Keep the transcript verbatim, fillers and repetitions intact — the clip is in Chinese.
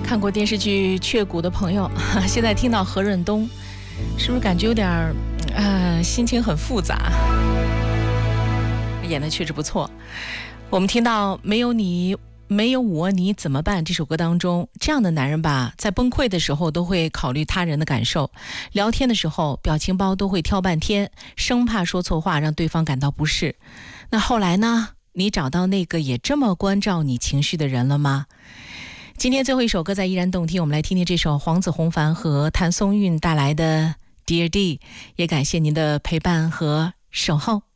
看过电视剧《雀谷》的朋友，现在听到何润东，是不是感觉有点呃心情很复杂？演的确实不错。我们听到没有你没有我你怎么办这首歌当中，这样的男人吧，在崩溃的时候都会考虑他人的感受，聊天的时候表情包都会挑半天，生怕说错话让对方感到不适。那后来呢？你找到那个也这么关照你情绪的人了吗？今天最后一首歌在依然动听，我们来听听这首黄子弘凡和谭松韵带来的 Dear D， 也感谢您的陪伴和守候。